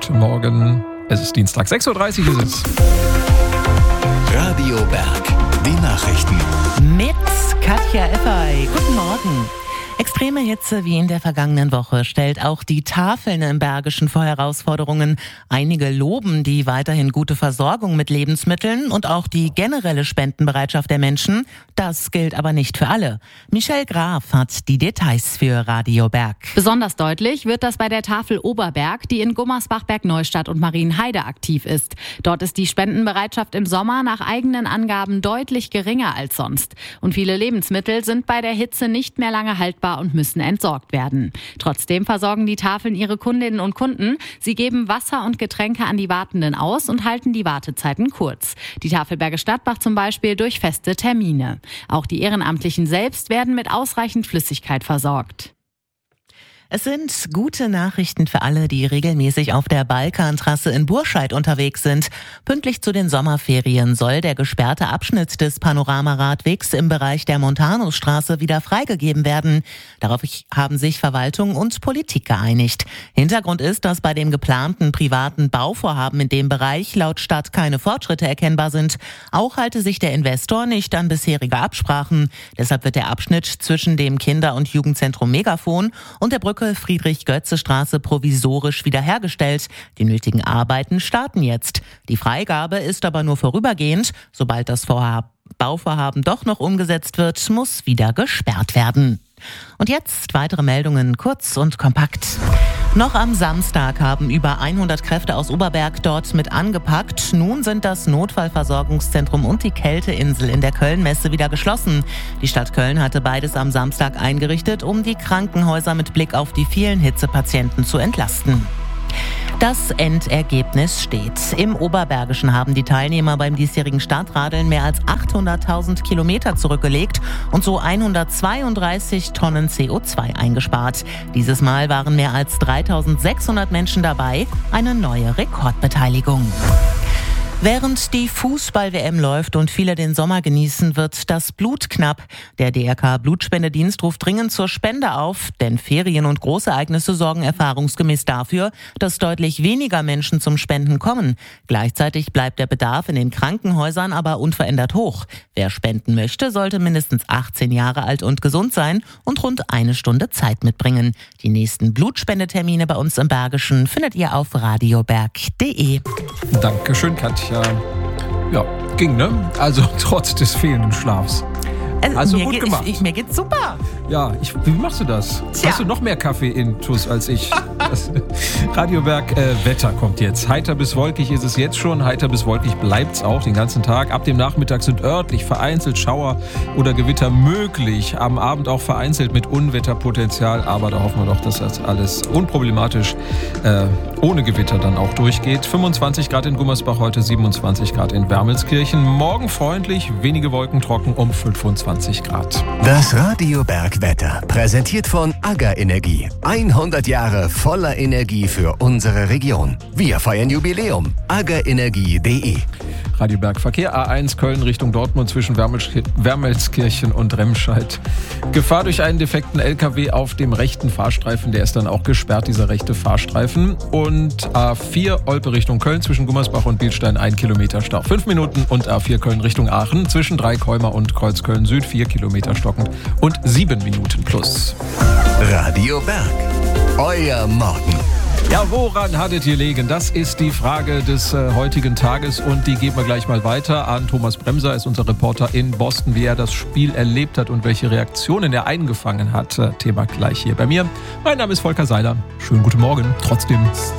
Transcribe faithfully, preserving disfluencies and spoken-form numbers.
guten Morgen. Es ist Dienstag, sechs Uhr dreißig ist es. Radio Berg, die Nachrichten. Mit Katja Effey. Guten Morgen. Extreme Hitze wie in der vergangenen Woche stellt auch die Tafeln im Bergischen vor Herausforderungen. Einige loben die weiterhin gute Versorgung mit Lebensmitteln und auch die generelle Spendenbereitschaft der Menschen. Das gilt aber nicht für alle. Michelle Graf hat die Details für Radio Berg. Besonders deutlich wird das bei der Tafel Oberberg, die in Gummersbach, Bergneustadt und Marienheide aktiv ist. Dort ist die Spendenbereitschaft im Sommer nach eigenen Angaben deutlich geringer als sonst. Und viele Lebensmittel sind bei der Hitze nicht mehr lange haltbar und müssen entsorgt werden. Trotzdem versorgen die Tafeln ihre Kundinnen und Kunden. Sie geben Wasser und Getränke an die Wartenden aus und halten die Wartezeiten kurz. Die Tafel Bergisch Gladbach zum Beispiel durch feste Termine. Auch die Ehrenamtlichen selbst werden mit ausreichend Flüssigkeit versorgt. Es sind gute Nachrichten für alle, die regelmäßig auf der Balkantrasse in Burscheid unterwegs sind. Pünktlich zu den Sommerferien soll der gesperrte Abschnitt des Panoramaradwegs im Bereich der Montanusstraße wieder freigegeben werden. Darauf haben sich Verwaltung und Politik geeinigt. Hintergrund ist, dass bei dem geplanten privaten Bauvorhaben in dem Bereich laut Stadt keine Fortschritte erkennbar sind. Auch halte sich der Investor nicht an bisherige Absprachen. Deshalb wird der Abschnitt zwischen dem Kinder- und Jugendzentrum Megafon und der Brücke Friedrich-Götze-Straße provisorisch wiederhergestellt. Die nötigen Arbeiten starten jetzt. Die Freigabe ist aber nur vorübergehend. Sobald das Vorhaben, Bauvorhaben doch noch umgesetzt wird, muss wieder gesperrt werden. Und jetzt weitere Meldungen, kurz und kompakt. Noch am Samstag haben über hundert Kräfte aus Oberberg dort mit angepackt. Nun sind das Notfallversorgungszentrum und die Kälteinsel in der Kölnmesse wieder geschlossen. Die Stadt Köln hatte beides am Samstag eingerichtet, um die Krankenhäuser mit Blick auf die vielen Hitzepatienten zu entlasten. Das Endergebnis steht. Im Oberbergischen haben die Teilnehmer beim diesjährigen Stadtradeln mehr als achthunderttausend Kilometer zurückgelegt und so hundertzweiunddreißig Tonnen C O zwei eingespart. Dieses Mal waren mehr als dreitausendsechshundert Menschen dabei, eine neue Rekordbeteiligung. Während die Fußball-W M läuft und viele den Sommer genießen, wird das Blut knapp. Der D R K-Blutspendedienst ruft dringend zur Spende auf, denn Ferien und Großereignisse sorgen erfahrungsgemäß dafür, dass deutlich weniger Menschen zum Spenden kommen. Gleichzeitig bleibt der Bedarf in den Krankenhäusern aber unverändert hoch. Wer spenden möchte, sollte mindestens achtzehn Jahre alt und gesund sein und rund eine Stunde Zeit mitbringen. Die nächsten Blutspendetermine bei uns im Bergischen findet ihr auf radioberg punkt de. Dankeschön, Katja. Ja, ging, ne? Also trotz des fehlenden Schlafs. Also, also mir gut geht, gemacht. Ich, ich, mir geht's super. Ja, ich, wie machst du das? Tja. Hast du noch mehr Kaffee intus als ich? Das, Radio Berg, äh, Wetter kommt jetzt. Heiter bis wolkig ist es jetzt schon. Heiter bis wolkig bleibt's auch den ganzen Tag. Ab dem Nachmittag sind örtlich vereinzelt Schauer oder Gewitter möglich. Am Abend auch vereinzelt mit Unwetterpotenzial. Aber da hoffen wir doch, dass das alles unproblematisch äh, ohne Gewitter dann auch durchgeht. fünfundzwanzig Grad in Gummersbach, heute siebenundzwanzig Grad in Wermelskirchen. Morgen freundlich, wenige Wolken trocken um fünfundzwanzig Grad. Das Radio Berg Wetter, präsentiert von AGA Energie. hundert Jahre voller Energie für unsere Region. Wir feiern Jubiläum. aga energie punkt de. Radio Berg Verkehr, A eins Köln Richtung Dortmund zwischen Wermelskirchen und Remscheid. Gefahr durch einen defekten L K W auf dem rechten Fahrstreifen, der ist dann auch gesperrt, dieser rechte Fahrstreifen. Und A vier Olpe Richtung Köln zwischen Gummersbach und Bielstein, ein Kilometer Stau. Fünf Minuten und A vier Köln Richtung Aachen zwischen Dreikäumer und Kreuzköln Süd, vier Kilometer stockend und sieben Minuten plus. Radio Berg, euer Morgen. Ja, woran hattet ihr gelegen? Das ist die Frage des äh, heutigen Tages und die geben wir gleich mal weiter an Thomas Bremser, ist unser Reporter in Boston, wie er das Spiel erlebt hat und welche Reaktionen er eingefangen hat. Äh, Thema gleich hier bei mir. Mein Name ist Volker Seiler. Schönen guten Morgen. Trotzdem.